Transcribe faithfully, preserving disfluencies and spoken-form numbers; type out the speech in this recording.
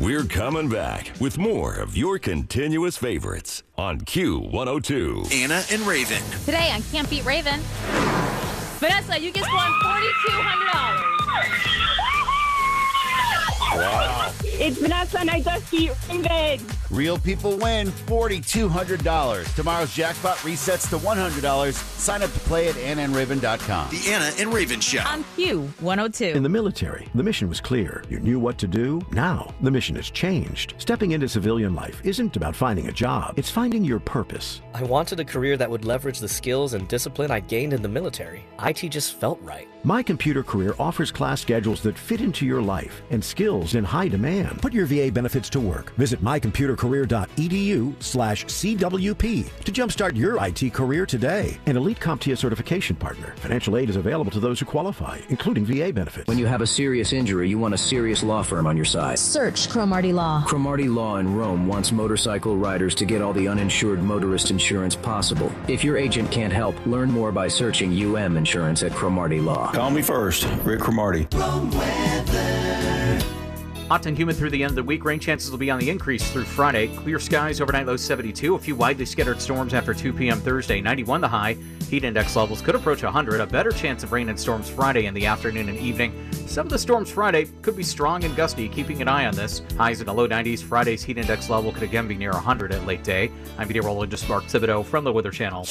We're coming back with more of your continuous favorites on Q one oh two. Anna and Raven. Today on Can't Beat Raven. Vanessa, you just won four thousand two hundred dollars. Wow. It's Vanessa and I just beat Raven. Real people win four thousand two hundred dollars. Tomorrow's jackpot resets to one hundred dollars. Sign up to play at anna and raven dot com. The Anna and Raven Show. On Q one oh two. In the military, the mission was clear. You knew what to do. Now, the mission has changed. Stepping into civilian life isn't about finding a job. It's finding your purpose. I wanted a career that would leverage the skills and discipline I gained in the military. I T just felt right. My Computer Career offers class schedules that fit into your life and skills in high demand. Put your V A benefits to work. Visit my computer career dot e d u slash c w p to jumpstart your I T career today. An elite CompTIA certification partner. Financial aid is available to those who qualify, including V A benefits. When you have a serious injury, you want a serious law firm on your side. Search Cromartie Law. Cromartie Law in Rome wants motorcycle riders to get all the uninsured motorist insurance possible. If your agent can't help, learn more by searching U M Insurance at Cromartie Law. Call me first, Rick Cromartie. Hot and humid through the end of the week. Rain chances will be on the increase through Friday. Clear skies, overnight low seventy-two. A few widely scattered storms after two p.m. Thursday. ninety-one the high. Heat index levels could approach one hundred. A better chance of rain and storms Friday in the afternoon and evening. Some of the storms Friday could be strong and gusty. Keeping an eye on this. Highs in the low nineties. Friday's heat index level could again be near one hundred at late day. I'm meteorologist Mark Thibodeau from the Weather Channel.